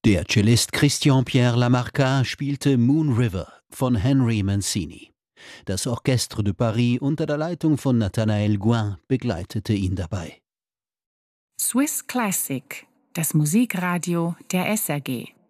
Der Cellist Christian-Pierre Lamarca spielte Moon River von Henry Mancini. Das Orchestre de Paris unter der Leitung von Nathanael Gouin begleitete ihn dabei. Swiss Classic, das Musikradio der SRG.